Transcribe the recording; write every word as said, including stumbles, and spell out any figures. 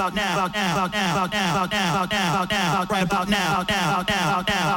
about now, about now, about now, about now, about now, about now, right about now, about now, about now, about now.